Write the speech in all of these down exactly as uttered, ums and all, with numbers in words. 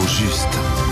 juste.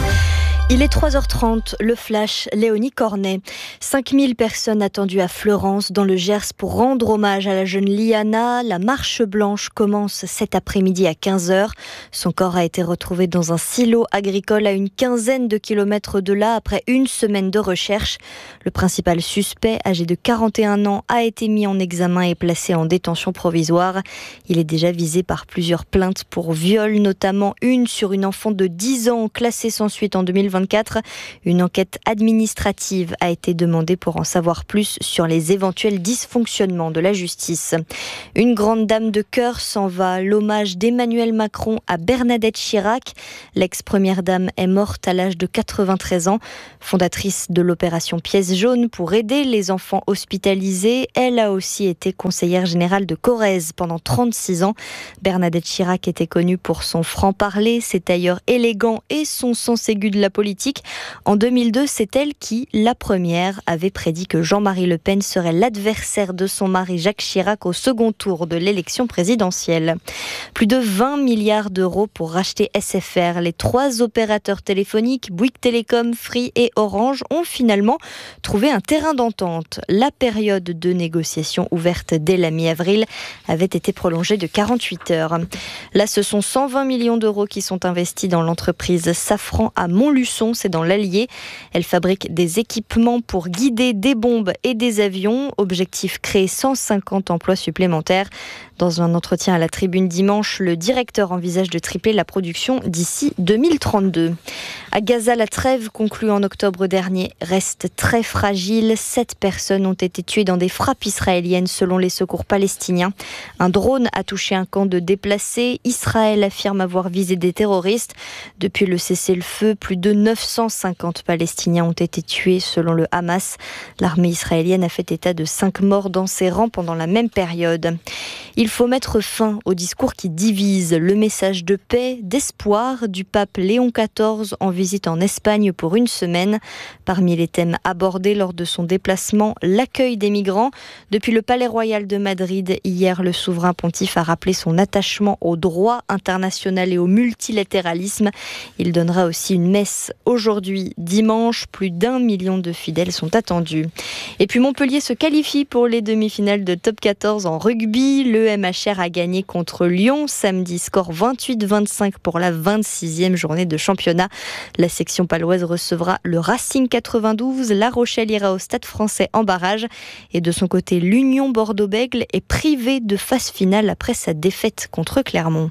Il est trois heures trente, le flash, Léonie Cornet. cinq mille personnes attendues à Fleurance, dans le Gers, pour rendre hommage à la jeune Liana. La marche blanche commence cet après-midi à quinze heures. Son corps a été retrouvé dans un silo agricole à une quinzaine de kilomètres de là, après une semaine de recherche. Le principal suspect, âgé de quarante et un ans, a été mis en examen et placé en détention provisoire. Il est déjà visé par plusieurs plaintes pour viol, notamment une sur une enfant de dix ans, classée sans suite en deux mille vingt-quatre. Une enquête administrative a été demandée pour en savoir plus sur les éventuels dysfonctionnements de la justice. Une grande dame de cœur s'en va. L'hommage d'Emmanuel Macron à Bernadette Chirac. L'ex-première dame est morte à l'âge de quatre-vingt-treize ans. Fondatrice de l'opération Pièce jaune pour aider les enfants hospitalisés, elle a aussi été conseillère générale de Corrèze pendant trente-six ans. Bernadette Chirac était connue pour son franc-parler, ses tailleurs élégants et son sens aigu de la politique. En deux mille deux, c'est elle qui, la première, avait prédit que Jean-Marie Le Pen serait l'adversaire de son mari Jacques Chirac au second tour de l'élection présidentielle. Plus de vingt milliards d'euros pour racheter S F R. Les trois opérateurs téléphoniques, Bouygues Télécom, Free et Orange, ont finalement trouvé un terrain d'entente. La période de négociation ouverte dès la mi-avril avait été prolongée de quarante-huit heures. Là, ce sont cent vingt millions d'euros qui sont investis dans l'entreprise Safran à Montluçon. C'est dans l'Allier. Elle fabrique des équipements pour guider des bombes et des avions. Objectif, créer cent cinquante emplois supplémentaires. Dans un entretien à la Tribune dimanche, le directeur envisage de tripler la production d'ici deux mille trente-deux. À Gaza, la trêve conclue en octobre dernier reste très fragile. Sept personnes ont été tuées dans des frappes israéliennes selon les secours palestiniens. Un drone a touché un camp de déplacés. Israël affirme avoir visé des terroristes. Depuis le cessez-le-feu, plus de neuf cent cinquante Palestiniens ont été tués selon le Hamas. L'armée israélienne a fait état de cinq morts dans ses rangs pendant la même période. Il faut mettre fin au discours qui divise. Le message de paix, d'espoir du pape Léon quatorze en visite en Espagne pour une semaine. Parmi les thèmes abordés lors de son déplacement, l'accueil des migrants. Depuis le Palais Royal de Madrid, hier, le souverain pontife a rappelé son attachement au droit international et au multilatéralisme. Il donnera aussi une messe aujourd'hui, dimanche. Plus d'un million de fidèles sont attendus. Et puis Montpellier se qualifie pour les demi-finales de Top quatorze en rugby. Le M H R a gagné contre Lyon samedi, score vingt-huit vingt-cinq pour la vingt-sixième journée de championnat. La section paloise recevra le Racing quatre-vingt-douze. La Rochelle ira au Stade Français en barrage. Et de son côté, l'Union Bordeaux-Bègles est privée de phase finale après sa défaite contre Clermont.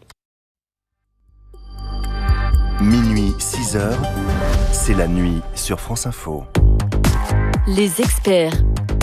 Minuit, six heures, c'est la nuit sur France Info. Les experts.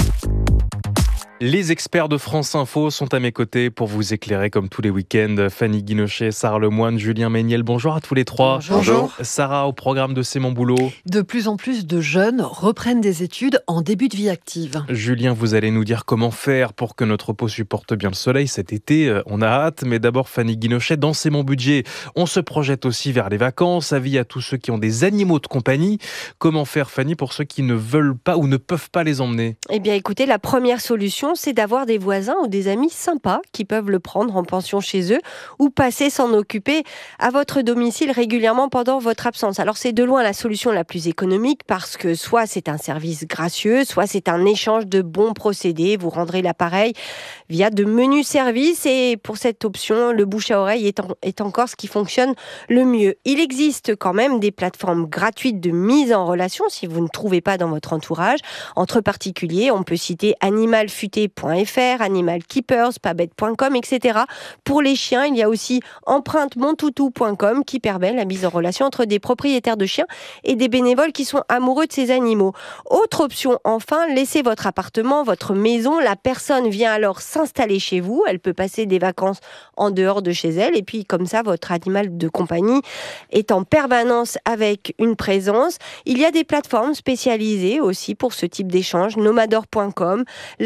Les experts de France Info sont à mes côtés pour vous éclairer comme tous les week-ends. Fanny Guinochet, Sarah Lemoine, Julien Méniel, bonjour à tous les trois. Bonjour. Bonjour. Sarah, au programme de C'est mon boulot. De plus en plus de jeunes reprennent des études en début de vie active. Julien, vous allez nous dire comment faire pour que notre peau supporte bien le soleil cet été. On a hâte, mais d'abord Fanny Guinochet, dans C'est mon budget, on se projette aussi vers les vacances. Avis à tous ceux qui ont des animaux de compagnie. Comment faire, Fanny, pour ceux qui ne veulent pas ou ne peuvent pas les emmener ? Eh bien écoutez, la première solution, c'est d'avoir des voisins ou des amis sympas qui peuvent le prendre en pension chez eux ou passer s'en occuper à votre domicile régulièrement pendant votre absence. Alors c'est de loin la solution la plus économique parce que soit c'est un service gracieux, soit c'est un échange de bons procédés. Vous rendrez l'appareil via de menus services et pour cette option, le bouche à oreille est, en, est encore ce qui fonctionne le mieux. Il existe quand même des plateformes gratuites de mise en relation si vous ne trouvez pas dans votre entourage. Entre particuliers, on peut citer animal futé point f r, Animal Keepers, pabet point com, et cetera. Pour les chiens, il y a aussi empreinte mon toutou point com qui permet la mise en relation entre des propriétaires de chiens et des bénévoles qui sont amoureux de ces animaux. Autre option, enfin, laissez votre appartement, votre maison. La personne vient alors s'installer chez vous. Elle peut passer des vacances en dehors de chez elle. Et puis, comme ça, votre animal de compagnie est en permanence avec une présence. Il y a des plateformes spécialisées aussi pour ce type d'échange. nomador point com, Life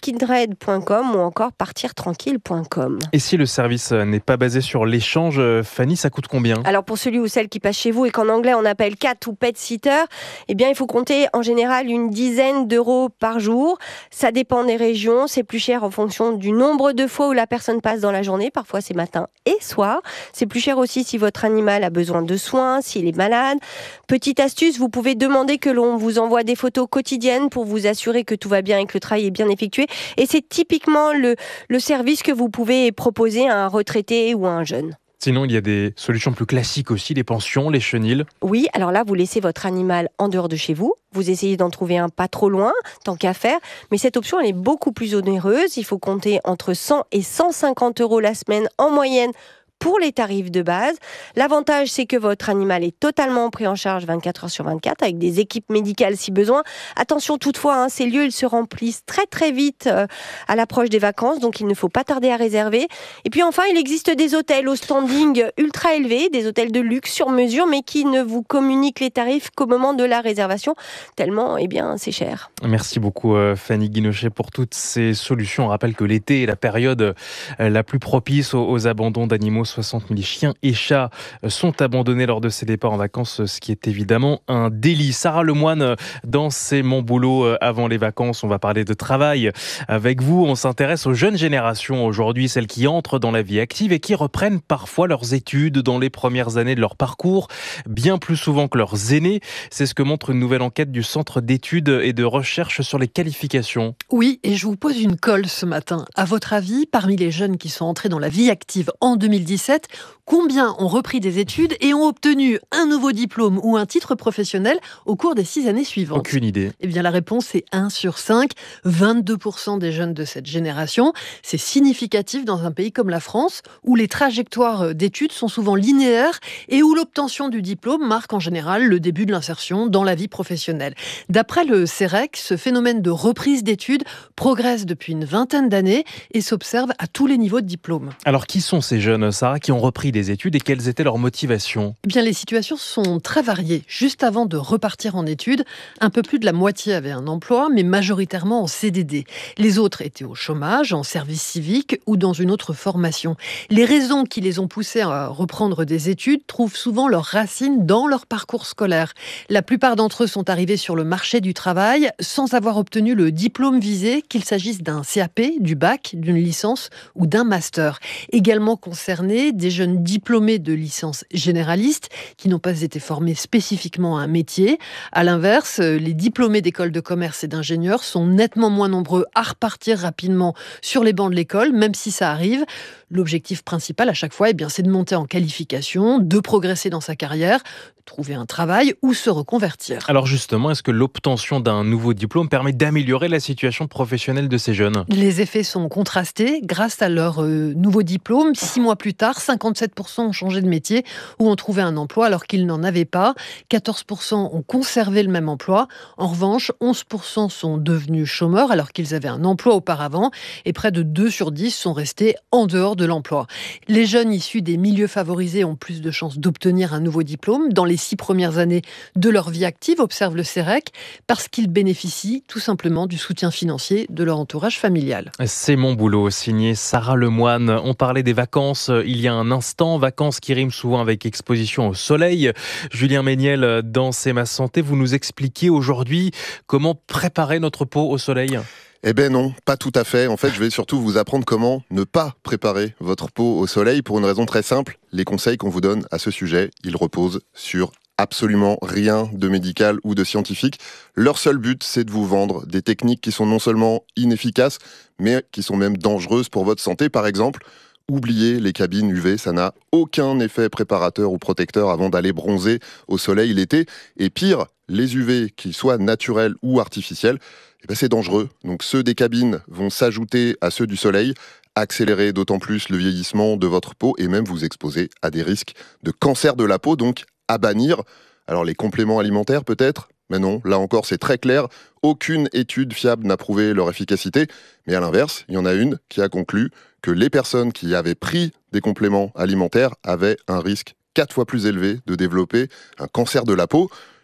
kindred point com ou encore partir tranquille point com. Et si le service n'est pas basé sur l'échange, Fanny, ça coûte combien ? Alors pour celui ou celle qui passe chez vous et qu'en anglais on appelle cat ou pet sitter, eh bien il faut compter en général une dizaine d'euros par jour. Ça dépend des régions, c'est plus cher en fonction du nombre de fois où la personne passe dans la journée. Parfois c'est matin et soir. C'est plus cher aussi si votre animal a besoin de soins, s'il est malade. Petite astuce, vous pouvez demander que l'on vous envoie des photos quotidiennes pour vous assurer que tout va bien et que le travail est bien effectué. Et c'est typiquement le, le service que vous pouvez proposer à un retraité ou à un jeune. Sinon, il y a des solutions plus classiques aussi, les pensions, les chenils. Oui, alors là, vous laissez votre animal en dehors de chez vous. Vous essayez d'en trouver un pas trop loin, tant qu'à faire. Mais cette option, elle est beaucoup plus onéreuse. Il faut compter entre cent et cent cinquante euros la semaine en moyenne pour les tarifs de base. L'avantage, c'est que votre animal est totalement pris en charge vingt-quatre heures sur vingt-quatre avec des équipes médicales si besoin. Attention toutefois, hein, ces lieux, ils se remplissent très très vite euh, à l'approche des vacances, donc il ne faut pas tarder à réserver. Et puis enfin, il existe des hôtels au standing ultra élevé, des hôtels de luxe sur mesure, mais qui ne vous communiquent les tarifs qu'au moment de la réservation, tellement, eh bien, c'est cher. Merci beaucoup Fanny Guinochet pour toutes ces solutions. On rappelle que l'été est la période la plus propice aux, aux abandons d'animaux. soixante mille chiens et chats sont abandonnés lors de ces départs en vacances, ce qui est évidemment un délit. Sarah Lemoine, dans C'est mon boulot avant les vacances, on va parler de travail avec vous. On s'intéresse aux jeunes générations aujourd'hui, celles qui entrent dans la vie active et qui reprennent parfois leurs études dans les premières années de leur parcours, bien plus souvent que leurs aînés. C'est ce que montre une nouvelle enquête du Centre d'études et de recherche sur les qualifications. Oui, et je vous pose une colle ce matin. À votre avis, parmi les jeunes qui sont entrés dans la vie active en deux mille dix-sept, combien ont repris des études et ont obtenu un nouveau diplôme ou un titre professionnel au cours des six années suivantes ? Aucune idée. Eh bien, la réponse est un sur cinq, vingt-deux pour cent des jeunes de cette génération. C'est significatif dans un pays comme la France, où les trajectoires d'études sont souvent linéaires et où l'obtention du diplôme marque en général le début de l'insertion dans la vie professionnelle. D'après le C E R E C, ce phénomène de reprise d'études progresse depuis une vingtaine d'années et s'observe à tous les niveaux de diplôme. Alors, qui sont ces jeunes, Sarah, qui ont repris des études et quelles étaient leurs motivations ? Eh bien, les situations sont très variées. Juste avant de repartir en études, un peu plus de la moitié avaient un emploi, mais majoritairement en C D D. Les autres étaient au chômage, en service civique ou dans une autre formation. Les raisons qui les ont poussés à reprendre des études trouvent souvent leurs racines dans leur parcours scolaire. La plupart d'entre eux sont arrivés sur le marché du travail sans avoir obtenu le diplôme visé, qu'il s'agisse d'un C A P, du bac, d'une licence ou d'un master. Également concernés, des jeunes diplômés de licence généraliste qui n'ont pas été formés spécifiquement à un métier. À l'inverse, les diplômés d'écoles de commerce et d'ingénieurs sont nettement moins nombreux à repartir rapidement sur les bancs de l'école, même si ça arrive. L'objectif principal à chaque fois, eh bien, c'est de monter en qualification, de progresser dans sa carrière, trouver un travail ou se reconvertir. Alors justement, est-ce que l'obtention d'un nouveau diplôme permet d'améliorer la situation professionnelle de ces jeunes ? Les effets sont contrastés. Grâce à leur euh, nouveau diplôme, six mois plus tard, cinquante-sept pour cent ont changé de métier ou ont trouvé un emploi alors qu'ils n'en avaient pas. quatorze pour cent ont conservé le même emploi. En revanche, onze pour cent sont devenus chômeurs alors qu'ils avaient un emploi auparavant et près de deux sur dix sont restés en dehors de l'emploi. Les jeunes issus des milieux favorisés ont plus de chances d'obtenir un nouveau diplôme dans les six premières années de leur vie active, observe le C E R E C, parce qu'ils bénéficient tout simplement du soutien financier de leur entourage familial. C'est mon boulot, signé Sarah Lemoine. On parlait des vacances il y a un instant, vacances qui riment souvent avec exposition au soleil. Julien Méniel, dans C'est ma santé, vous nous expliquez aujourd'hui comment préparer notre peau au soleil. Eh ben non, pas tout à fait. En fait, je vais surtout vous apprendre comment ne pas préparer votre peau au soleil pour une raison très simple. Les conseils qu'on vous donne à ce sujet, ils reposent sur absolument rien de médical ou de scientifique. Leur seul but, c'est de vous vendre des techniques qui sont non seulement inefficaces, mais qui sont même dangereuses pour votre santé. Par exemple, oubliez les cabines U V, ça n'a aucun effet préparateur ou protecteur avant d'aller bronzer au soleil l'été. Et pire, les U V, qu'ils soient naturels ou artificiels, eh ben c'est dangereux. Donc ceux des cabines vont s'ajouter à ceux du soleil, accélérer d'autant plus le vieillissement de votre peau et même vous exposer à des risques de cancer de la peau, donc à bannir. Alors les compléments alimentaires peut-être ? Mais non, là encore c'est très clair, aucune étude fiable n'a prouvé leur efficacité. Mais à l'inverse, il y en a une qui a conclu que les personnes qui avaient pris des compléments alimentaires avaient un risque quatre fois plus élevé de développer un cancer de la peau.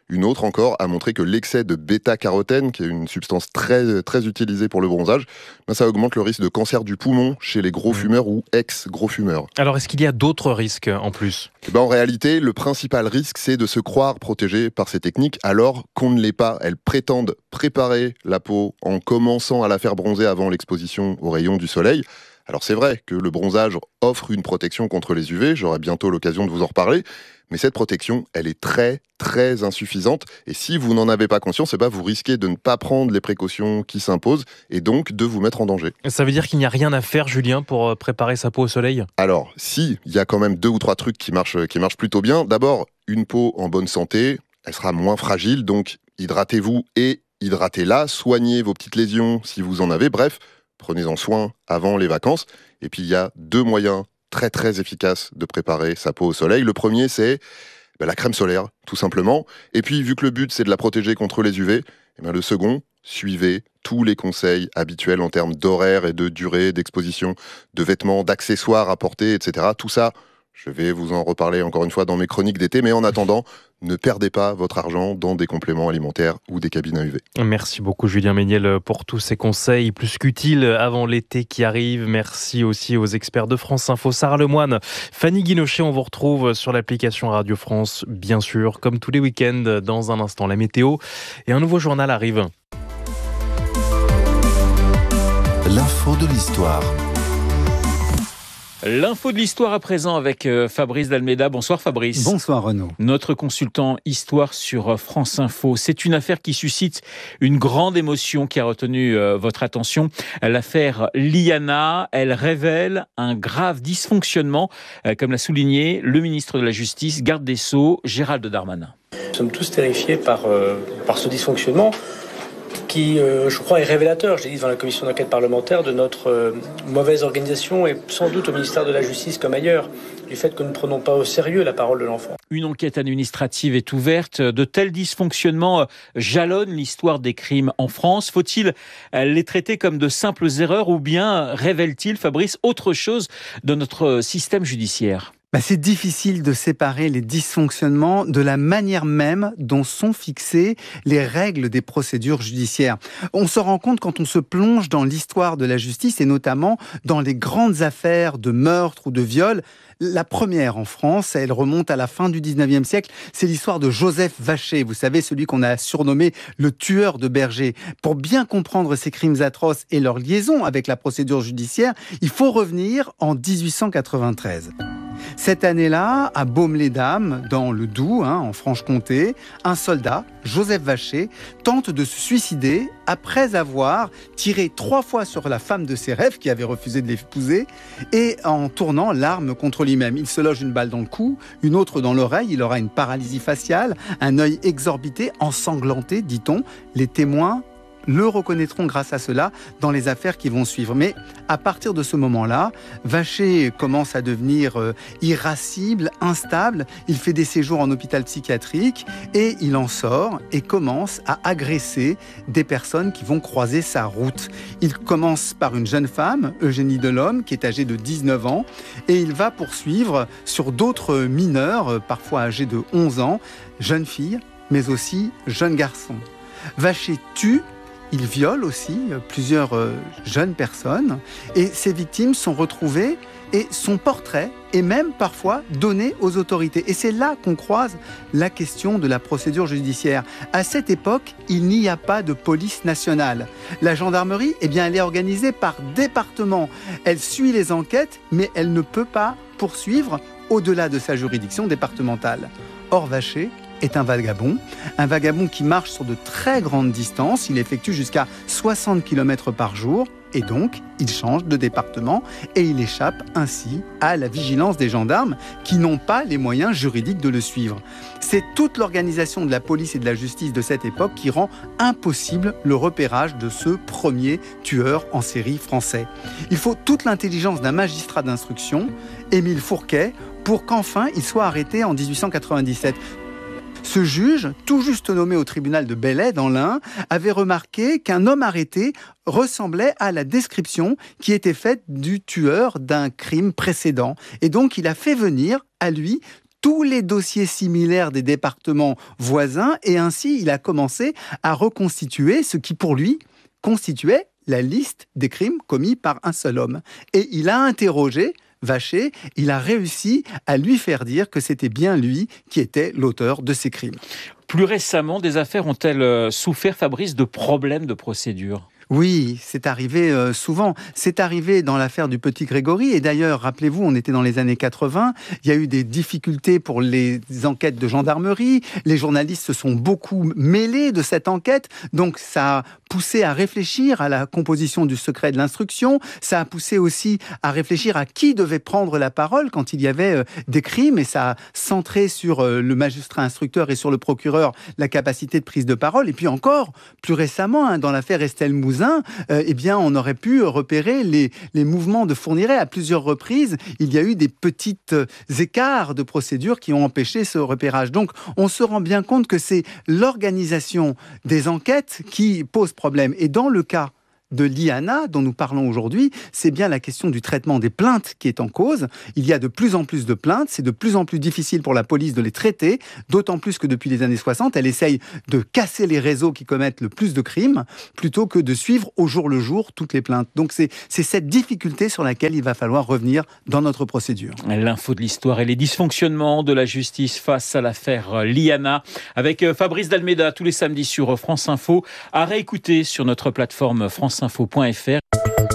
Une autre encore a montré que l'excès de bêta-carotène, qui est une substance très, très utilisée pour le bronzage, ben ça augmente le risque de cancer du poumon chez les gros fumeurs ou ex-gros fumeurs. Alors, est-ce qu'il y a d'autres risques en plus ? Et ben en réalité, le principal risque, c'est de se croire protégé par ces techniques alors qu'on ne l'est pas. Elles prétendent préparer la peau en commençant à la faire bronzer avant l'exposition aux rayons du soleil. Alors c'est vrai que le bronzage offre une protection contre les U V, j'aurai bientôt l'occasion de vous en reparler, mais cette protection, elle est très, très insuffisante. Et si vous n'en avez pas conscience, eh ben vous risquez de ne pas prendre les précautions qui s'imposent et donc de vous mettre en danger. Ça veut dire qu'il n'y a rien à faire, Julien, pour préparer sa peau au soleil ? Alors, si, il y a quand même deux ou trois trucs qui marchent, qui marchent plutôt bien. D'abord, une peau en bonne santé, elle sera moins fragile, donc hydratez-vous et hydratez-la, soignez vos petites lésions si vous en avez, bref, prenez-en soin avant les vacances. Et puis, il y a deux moyens très très efficaces de préparer sa peau au soleil. Le premier, c'est ben, la crème solaire, tout simplement. Et puis, vu que le but, c'est de la protéger contre les U V, et ben, le second, suivez tous les conseils habituels en termes d'horaire et de durée d'exposition, de vêtements, d'accessoires à porter, et cetera. Tout ça, je vais vous en reparler encore une fois dans mes chroniques d'été, mais en attendant, ne perdez pas votre argent dans des compléments alimentaires ou des cabines à U V. Merci beaucoup Julien Méniel pour tous ces conseils plus qu'utiles avant l'été qui arrive. Merci aussi aux experts de France Info, Sarah Lemoine, Fanny Guinochet. On vous retrouve sur l'application Radio France, bien sûr, comme tous les week-ends. Dans un instant, la météo et un nouveau journal arrive. L'info de l'histoire. L'info de l'histoire à présent avec Fabrice Dalméda. Bonsoir Fabrice. Bonsoir Renaud. Notre consultant histoire sur France Info. C'est une affaire qui suscite une grande émotion qui a retenu votre attention. L'affaire Liana, elle révèle un grave dysfonctionnement, comme l'a souligné le ministre de la Justice, garde des Sceaux, Gérald Darmanin. Nous sommes tous terrifiés par, euh, par ce dysfonctionnement qui, euh, je crois, est révélateur, je l'ai dit devant la commission d'enquête parlementaire, de notre euh, mauvaise organisation et sans doute au ministère de la Justice comme ailleurs, du fait que nous ne prenons pas au sérieux la parole de l'enfant. Une enquête administrative est ouverte. De tels dysfonctionnements jalonnent l'histoire des crimes en France. Faut-il les traiter comme de simples erreurs ou bien révèlent-ils, Fabrice, autre chose de notre système judiciaire ? Bah, c'est difficile de séparer les dysfonctionnements de la manière même dont sont fixées les règles des procédures judiciaires. On se rend compte quand on se plonge dans l'histoire de la justice et notamment dans les grandes affaires de meurtre ou de viol. La première en France, elle remonte à la fin du dix-neuvième siècle, c'est l'histoire de Joseph Vacher, vous savez, celui qu'on a surnommé le tueur de bergers. Pour bien comprendre ces crimes atroces et leur liaison avec la procédure judiciaire, il faut revenir en dix-huit cent quatre-vingt-treize. Cette année-là, à Baume-les-Dames, dans le Doubs, hein, en Franche-Comté, un soldat, Joseph Vacher, tente de se suicider après avoir tiré trois fois sur la femme de ses rêves, qui avait refusé de l'épouser, et en tournant l'arme contre lui-même. Il se loge une balle dans le cou, une autre dans l'oreille, il aura une paralysie faciale, un œil exorbité, ensanglanté, dit-on. Les témoins le reconnaîtront grâce à cela dans les affaires qui vont suivre. Mais à partir de ce moment-là, Vacher commence à devenir euh, irascible, instable. Il fait des séjours en hôpital psychiatrique et il en sort et commence à agresser des personnes qui vont croiser sa route. Il commence par une jeune femme, Eugénie Delhomme, qui est âgée de dix-neuf ans, et il va poursuivre sur d'autres mineurs, parfois âgés de onze ans, jeunes filles, mais aussi jeunes garçons. Vacher tue. Il viole aussi plusieurs jeunes personnes et ces victimes sont retrouvées et son portrait est même parfois donné aux autorités. Et c'est là qu'on croise la question de la procédure judiciaire. À cette époque, il n'y a pas de police nationale. La gendarmerie, eh bien, elle est organisée par département. Elle suit les enquêtes, mais elle ne peut pas poursuivre au-delà de sa juridiction départementale. Or, Vacher est un vagabond, un vagabond qui marche sur de très grandes distances, il effectue jusqu'à soixante kilomètres par jour, et donc il change de département et il échappe ainsi à la vigilance des gendarmes qui n'ont pas les moyens juridiques de le suivre. C'est toute l'organisation de la police et de la justice de cette époque qui rend impossible le repérage de ce premier tueur en série français. Il faut toute l'intelligence d'un magistrat d'instruction, Émile Fourquet, pour qu'enfin il soit arrêté en dix-huit cent quatre-vingt-dix-sept. Ce juge, tout juste nommé au tribunal de Belley dans l'Ain, avait remarqué qu'un homme arrêté ressemblait à la description qui était faite du tueur d'un crime précédent. Et donc il a fait venir à lui tous les dossiers similaires des départements voisins et ainsi il a commencé à reconstituer ce qui pour lui constituait la liste des crimes commis par un seul homme. Et il a interrogé Vacher, il a réussi à lui faire dire que c'était bien lui qui était l'auteur de ces crimes. Plus récemment, des affaires ont-elles souffert, Fabrice, de problèmes de procédure ? Oui, c'est arrivé euh, souvent. C'est arrivé dans l'affaire du petit Grégory. Et d'ailleurs, rappelez-vous, on était dans les années quatre-vingts. Il y a eu des difficultés pour les enquêtes de gendarmerie. Les journalistes se sont beaucoup mêlés de cette enquête. Donc, ça a poussé à réfléchir à la composition du secret de l'instruction. Ça a poussé aussi à réfléchir à qui devait prendre la parole quand il y avait euh, des crimes. Et ça a centré sur euh, le magistrat instructeur et sur le procureur la capacité de prise de parole. Et puis encore, plus récemment, hein, dans l'affaire Estelle Mouzin, Euh, eh bien, on aurait pu repérer les, les mouvements de Fourniret. À plusieurs reprises, il y a eu des petits euh, écarts de procédure qui ont empêché ce repérage. Donc, on se rend bien compte que c'est l'organisation des enquêtes qui pose problème. Et dans le cas de l'I A N A, dont nous parlons aujourd'hui, c'est bien la question du traitement des plaintes qui est en cause. Il y a de plus en plus de plaintes, c'est de plus en plus difficile pour la police de les traiter, d'autant plus que depuis les années soixante, elle essaye de casser les réseaux qui commettent le plus de crimes, plutôt que de suivre au jour le jour toutes les plaintes. Donc c'est, c'est cette difficulté sur laquelle il va falloir revenir dans notre procédure. L'info de l'histoire et les dysfonctionnements de la justice face à l'affaire l'I A N A, avec Fabrice d'Almeida tous les samedis sur France Info, à réécouter sur notre plateforme France info point f r.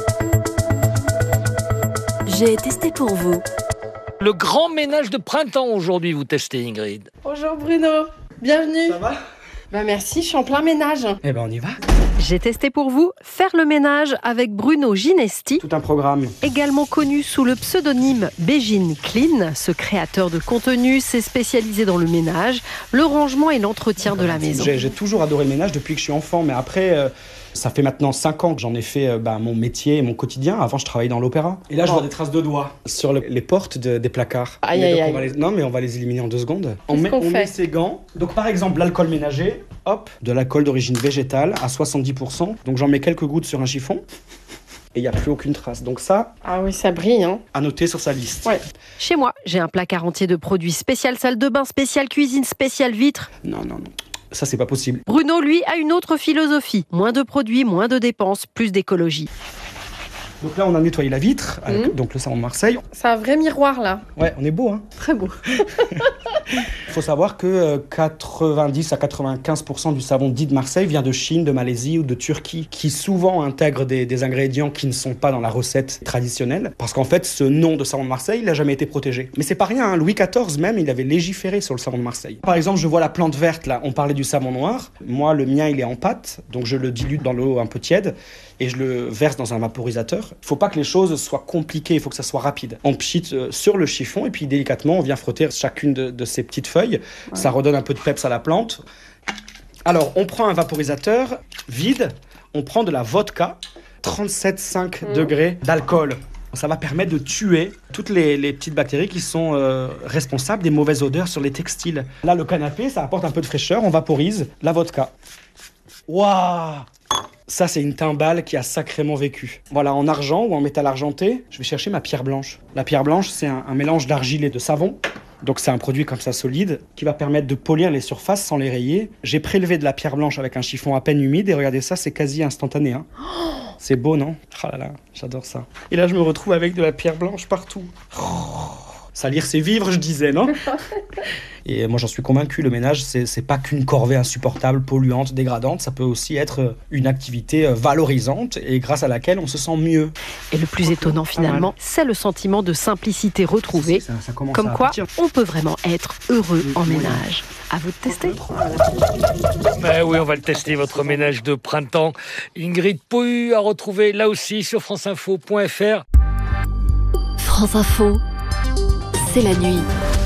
J'ai testé pour vous. Le grand ménage de printemps aujourd'hui, vous testez, Ingrid. Bonjour Bruno, bienvenue. Ça va ? Bah merci, je suis en plein ménage. Eh ben on y va. J'ai testé pour vous faire le ménage avec Bruno Ginesti. Tout un programme. Également connu sous le pseudonyme Bégine Clean, ce créateur de contenu s'est spécialisé dans le ménage, le rangement et l'entretien de la maison. J'ai, j'ai toujours adoré le ménage depuis que je suis enfant, mais après... Euh... Ça fait maintenant cinq ans que j'en ai fait euh, bah, mon métier et mon quotidien. Avant, je travaillais dans l'opéra. Et là, je oh. vois des traces de doigts sur le, les portes de, des placards. Aïe, aïe, aïe. Les... Non, mais on va les éliminer en deux secondes. On met, on met ses gants. Donc, par exemple, l'alcool ménager, hop, de l'alcool d'origine végétale à soixante-dix pour cent. Donc, j'en mets quelques gouttes sur un chiffon. Et il n'y a plus aucune trace. Donc ça... Ah oui, ça brille, hein. À noter sur sa liste. Ouais. Chez moi, j'ai un placard entier de produits spécial salle de bain, spécial cuisine, spécial vitre. Non, non, non. Ça, c'est pas possible. Bruno, lui, a une autre philosophie. Moins de produits, moins de dépenses, plus d'écologie. Donc là, on a nettoyé la vitre, avec, mmh. donc le savon de Marseille. C'est un vrai miroir, là. Ouais, on est beau, hein. Très beau. Il faut savoir que quatre-vingt-dix à quatre-vingt-quinze pour cent du savon dit de Marseille vient de Chine, de Malaisie ou de Turquie, qui souvent intègrent des, des ingrédients qui ne sont pas dans la recette traditionnelle. Parce qu'en fait, ce nom de savon de Marseille, il n'a jamais été protégé. Mais c'est pas rien, hein. Louis quatorze même, il avait légiféré sur le savon de Marseille. Par exemple, je vois la plante verte, là, on parlait du savon noir. Moi, le mien, il est en pâte, donc je le dilue dans l'eau un peu tiède et je le verse dans un vaporisateur. Il ne faut pas que les choses soient compliquées, il faut que ça soit rapide. On pchite euh, sur le chiffon et puis délicatement, on vient frotter chacune de, de ces petites feuilles. Ouais. Ça redonne un peu de peps à la plante. Alors, on prend un vaporisateur vide, on prend de la vodka, trente-sept virgule cinq mmh. degrés d'alcool. Ça va permettre de tuer toutes les, les petites bactéries qui sont euh, responsables des mauvaises odeurs sur les textiles. Là, le canapé, ça apporte un peu de fraîcheur, on vaporise la vodka. Waouh! Ça, c'est une timbale qui a sacrément vécu. Voilà, en argent ou en métal argenté, je vais chercher ma pierre blanche. La pierre blanche, c'est un, un mélange d'argile et de savon. Donc c'est un produit comme ça solide qui va permettre de polir les surfaces sans les rayer. J'ai prélevé de la pierre blanche avec un chiffon à peine humide et regardez ça, c'est quasi instantané. Hein. C'est beau, non? Oh là là, j'adore ça. Et là, je me retrouve avec de la pierre blanche partout. Oh. Salir, c'est vivre, je disais, non? Et moi, j'en suis convaincu, le ménage, c'est, c'est pas qu'une corvée insupportable, polluante, dégradante. Ça peut aussi être une activité valorisante et grâce à laquelle on se sent mieux. Et le plus étonnant, finalement, c'est le sentiment de simplicité retrouvé. Ça, ça Comme quoi, on peut vraiment être heureux en ménage. À vous de tester. Ben oui, on va le tester, votre ménage de printemps. Ingrid Pohu à retrouver là aussi sur france info point f r. France Info, c'est la nuit.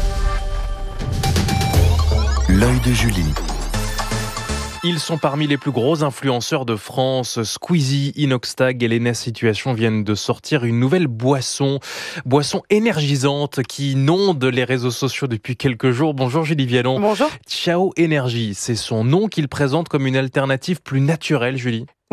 L'œil de Julie. Ils sont parmi les plus gros influenceurs de France. Squeezie, Inoxtag et Lena Situation viennent de sortir une nouvelle boisson. Boisson énergisante qui inonde les réseaux sociaux depuis quelques jours. Bonjour Julie Vialon. Bonjour. Ciao Énergie, c'est son nom qu'il présente comme une alternative plus naturelle, Julie.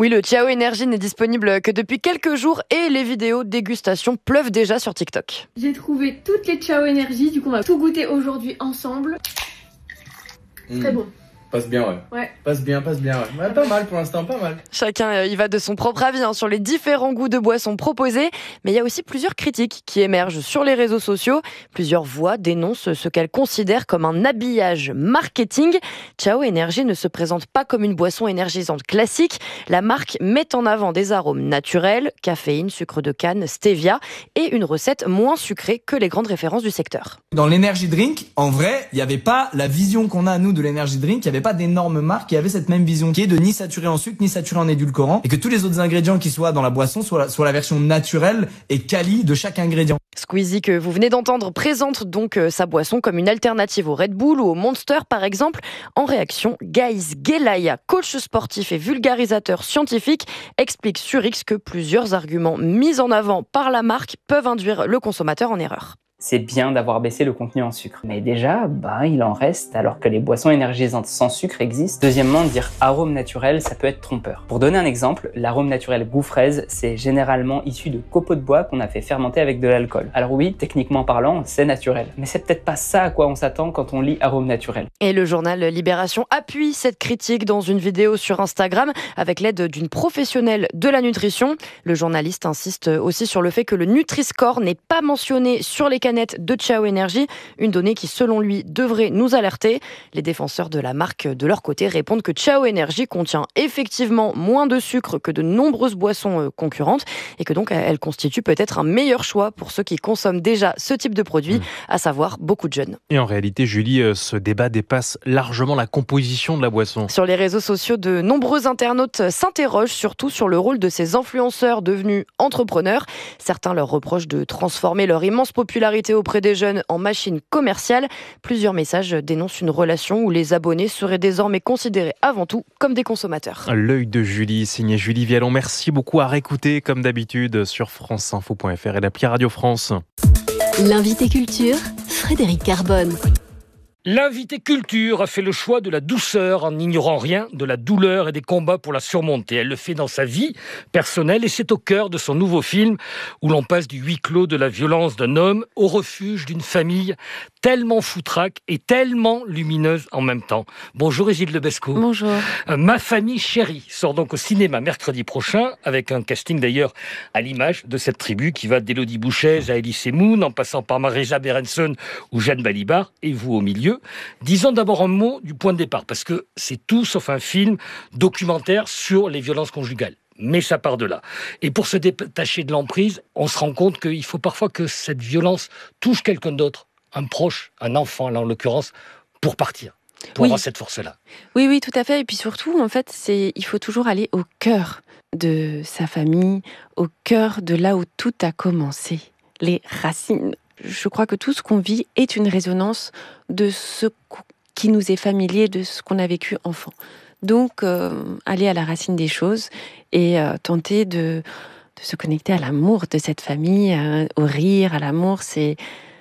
Oui, le Ciao Énergie n'est disponible que depuis quelques jours et les vidéos dégustation pleuvent déjà sur TikTok. J'ai trouvé toutes les Ciao Énergie, du coup on va tout goûter aujourd'hui ensemble. C'est mmh. très bon. Passe bien, ouais. ouais. Passe bien, passe bien, ouais. ouais. Pas mal pour l'instant, pas mal. Chacun y va de son propre avis hein, sur les différents goûts de boissons proposés, mais il y a aussi plusieurs critiques qui émergent sur les réseaux sociaux. Plusieurs voix dénoncent ce qu'elles considèrent comme un habillage marketing. Ciao Énergie ne se présente pas comme une boisson énergisante classique. La marque met en avant des arômes naturels, caféine, sucre de canne, stevia et une recette moins sucrée que les grandes références du secteur. Dans l'energy drink, en vrai, il n'y avait pas la vision qu'on a nous de l'energy drink, il n'y avait pas d'énormes marques qui avaient cette même vision qui est de ni saturé en sucre ni saturé en édulcorant et que tous les autres ingrédients qui soient dans la boisson soient la, soient la version naturelle et quali de chaque ingrédient. Squeezie, que vous venez d'entendre, présente donc euh, sa boisson comme une alternative au Red Bull ou au Monster par exemple. En réaction, Guys Gelaya, coach sportif et vulgarisateur scientifique, explique sur X que plusieurs arguments mis en avant par la marque peuvent induire le consommateur en erreur. C'est bien d'avoir baissé le contenu en sucre. Mais déjà, bah, il en reste alors que les boissons énergisantes sans sucre existent. Deuxièmement, dire arôme naturel, ça peut être trompeur. Pour donner un exemple, l'arôme naturel goût fraise, c'est généralement issu de copeaux de bois qu'on a fait fermenter avec de l'alcool. Alors oui, techniquement parlant, c'est naturel. Mais c'est peut-être pas ça à quoi on s'attend quand on lit arôme naturel. Et le journal Libération appuie cette critique dans une vidéo sur Instagram avec l'aide d'une professionnelle de la nutrition. Le journaliste insiste aussi sur le fait que le Nutri-Score n'est pas mentionné sur les canettes de Ciao Énergie, une donnée qui selon lui devrait nous alerter. Les défenseurs de la marque de leur côté répondent que Ciao Énergie contient effectivement moins de sucre que de nombreuses boissons concurrentes et que donc elle constitue peut-être un meilleur choix pour ceux qui consomment déjà ce type de produit, mmh. à savoir beaucoup de jeunes. Et en réalité, Julie, ce débat dépasse largement la composition de la boisson. Sur les réseaux sociaux, de nombreux internautes s'interrogent surtout sur le rôle de ces influenceurs devenus entrepreneurs. Certains leur reprochent de transformer leur immense popularité auprès des jeunes en machine commerciale. Plusieurs messages dénoncent une relation où les abonnés seraient désormais considérés avant tout comme des consommateurs. L'œil de Julie, signé Julie Vialon. Merci beaucoup à réécouter comme d'habitude sur franceinfo point f r et l'appli Radio France. L'invité culture, Frédéric Carbone. L'invité culture a fait le choix de la douceur en n'ignorant rien de la douleur et des combats pour la surmonter. Elle le fait dans sa vie personnelle et c'est au cœur de son nouveau film où l'on passe du huis clos de la violence d'un homme au refuge d'une famille tellement foutraque et tellement lumineuse en même temps. Bonjour Égide Lebesco. Bonjour. Euh, Ma famille chérie sort donc au cinéma mercredi prochain avec un casting d'ailleurs à l'image de cette tribu qui va d'Élodie Bouchez à Elie Semoun en passant par Marisa Berenson ou Jeanne Balibar et vous au milieu. Disons d'abord un mot du point de départ, parce que c'est tout sauf un film documentaire sur les violences conjugales. Mais ça part de là. Et pour se détacher de l'emprise, on se rend compte qu'il faut parfois que cette violence touche quelqu'un d'autre, un proche, un enfant là en l'occurrence, pour partir, pour oui. avoir cette force-là. Oui, oui, tout à fait. Et puis surtout, en fait, c'est il faut toujours aller au cœur de sa famille, au cœur de là où tout a commencé, les racines. Je crois que tout ce qu'on vit est une résonance de ce qui nous est familier, de ce qu'on a vécu enfant. Donc, euh, aller à la racine des choses et euh, tenter de, de se connecter à l'amour de cette famille, euh, au rire, à l'amour, c'est,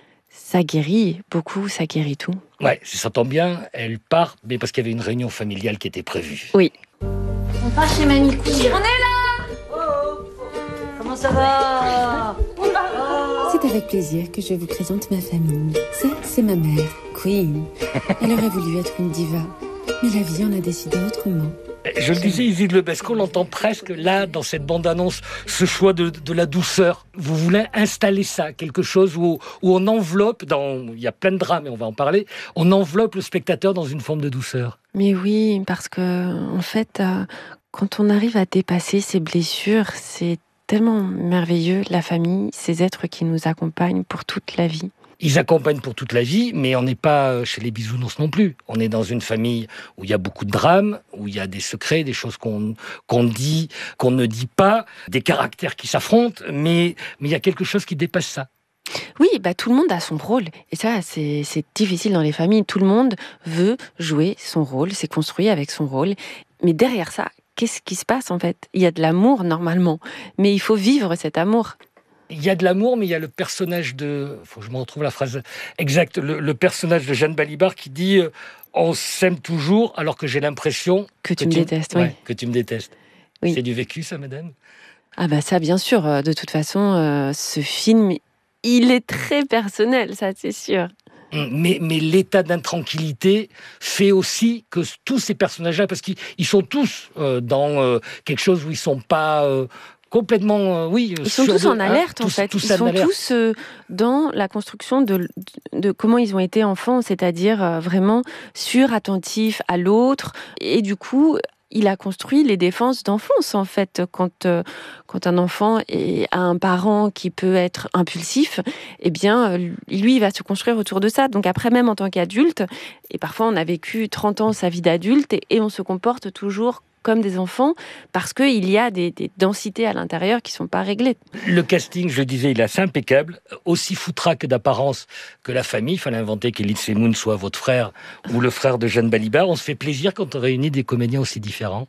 ça guérit beaucoup, ça guérit tout. Ouais, si ça tombe bien, elle part, mais parce qu'il y avait une réunion familiale qui était prévue. Oui. On part chez Mamie Couille. On est là. Oh, oh. Comment ça va? C'est avec plaisir que je vous présente ma famille. Ça, c'est ma mère, Queen. Elle aurait voulu être une diva, mais la vie en a décidé autrement. Je le disais, Égide Lebesco, on l'entend presque là, dans cette bande-annonce, ce choix de, de la douceur. Vous voulez installer ça, quelque chose où, où on enveloppe, dans, il y a plein de drames, et on va en parler, on enveloppe le spectateur dans une forme de douceur. Mais oui, parce que, en fait, euh, quand on arrive à dépasser ces blessures, c'est tellement merveilleux, la famille, ces êtres qui nous accompagnent pour toute la vie. Ils accompagnent pour toute la vie, mais on n'est pas chez les bisounours non plus. On est dans une famille où il y a beaucoup de drames, où il y a des secrets, des choses qu'on, qu'on dit, qu'on ne dit pas, des caractères qui s'affrontent, mais, mais il y a quelque chose qui dépasse ça. Oui, bah, tout le monde a son rôle. Et ça, c'est, c'est difficile dans les familles. Tout le monde veut jouer son rôle, c'est construit avec son rôle. Mais derrière ça, qu'est-ce qui se passe en fait? Il y a de l'amour normalement, mais il faut vivre cet amour. Il y a de l'amour, mais il y a le personnage de... Il faut que je me retrouve la phrase exacte. Le, le personnage de Jeanne Balibar qui dit euh, « On s'aime toujours alors que j'ai l'impression... » Que tu me détestes, oui. Ouais, que tu me détestes. Oui. C'est du vécu, ça, madame? Ah bah ça, bien sûr. De toute façon, euh, ce film, il est très personnel, ça, c'est sûr. Mais, mais l'état d'intranquillité fait aussi que tous ces personnages-là, parce qu'ils ils sont tous euh, dans euh, quelque chose où ils sont pas euh, complètement, euh, oui. Ils sont tous de, en alerte, hein, en tous, fait. tous Ils en sont alerte. tous euh, dans la construction de, de comment ils ont été enfants, c'est-à-dire euh, vraiment sur-attentifs à l'autre. Et du coup, il a construit les défenses d'enfance, en fait. Quand, euh, quand un enfant est, a un parent qui peut être impulsif, eh bien, lui, il va se construire autour de ça. Donc après, même en tant qu'adulte, et parfois on a vécu trente ans sa vie d'adulte, et, et on se comporte toujours comme des enfants, parce qu'il y a des, des densités à l'intérieur qui ne sont pas réglées. Le casting, je le disais, il est assez impeccable, aussi foutraque d'apparence que la famille. Il fallait inventer qu'Elie Moon soit votre frère ou le frère de Jeanne Balibar. On se fait plaisir quand on réunit des comédiens aussi différents.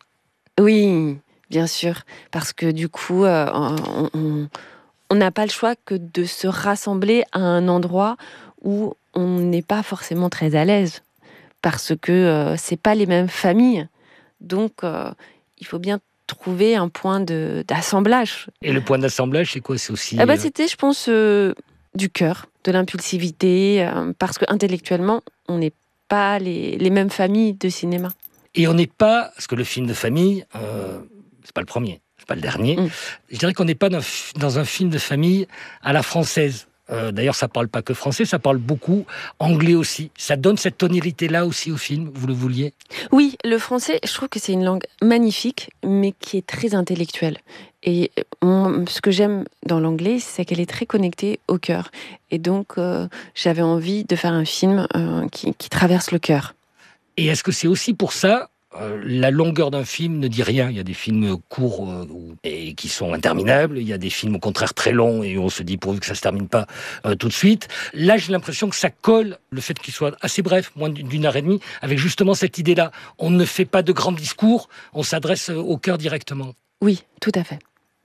Oui, bien sûr, parce que du coup, euh, on... on on n'a pas le choix que de se rassembler à un endroit où on n'est pas forcément très à l'aise, parce que euh, c'est pas les mêmes familles. Donc, euh, il faut bien trouver un point de, d'assemblage. Et le point d'assemblage, c'est quoi? C'est aussi... Ah bah, c'était, je pense, euh, du cœur, de l'impulsivité, euh, parce qu'intellectuellement, on n'est pas les, les mêmes familles de cinéma. Et on n'est pas... Parce que le film de famille, euh, c'est pas le premier. C'est pas le dernier. Mmh. Je dirais qu'on n'est pas dans, dans un film de famille à la française. Euh, d'ailleurs, ça parle pas que français, ça parle beaucoup anglais aussi. Ça donne cette tonalité-là aussi au film, vous le vouliez? Oui, le français, je trouve que c'est une langue magnifique, mais qui est très intellectuelle. Et on, ce que j'aime dans l'anglais, c'est qu'elle est très connectée au cœur. Et donc, euh, j'avais envie de faire un film euh, qui, qui traverse le cœur. Et est-ce que c'est aussi pour ça Euh, la longueur d'un film ne dit rien. Il y a des films courts euh, et qui sont interminables. Il y a des films au contraire très longs et on se dit pourvu que ça se termine pas euh, tout de suite. Là, j'ai l'impression que ça colle, le fait qu'il soit assez bref, moins d'une heure et demie, avec justement cette idée-là. On ne fait pas de grands discours, on s'adresse au cœur directement. Oui, tout à fait.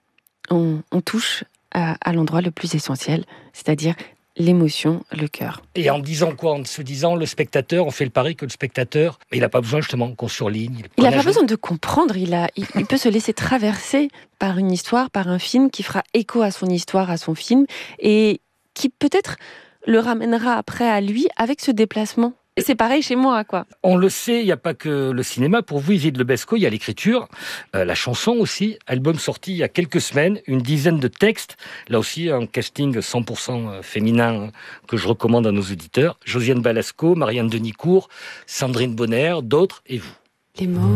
On, on touche à, à l'endroit le plus essentiel, c'est-à-dire l'émotion, le cœur. Et en disant quoi? En se disant, le spectateur, on fait le pari que le spectateur, il n'a pas besoin justement qu'on surligne. Il n'a pas besoin de comprendre, il, a, il, il peut se laisser traverser par une histoire, par un film qui fera écho à son histoire, à son film, et qui peut-être le ramènera après à lui avec ce déplacement. Et c'est pareil chez moi, quoi. On le sait, il n'y a pas que le cinéma. Pour vous, Isid Lebesco, il y a l'écriture, euh, la chanson aussi. Album sorti il y a quelques semaines, une dizaine de textes. Là aussi, un casting cent pour cent féminin que je recommande à nos auditeurs. Josiane Balasco, Marianne Denicourt, Sandrine Bonner, d'autres, et vous. Les mots